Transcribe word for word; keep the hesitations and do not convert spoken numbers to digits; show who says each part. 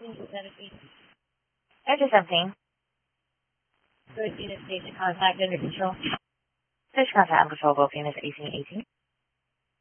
Speaker 1: Enter something.
Speaker 2: Good unit station contact under control.
Speaker 1: Station contact and control both units eighteen eighteen.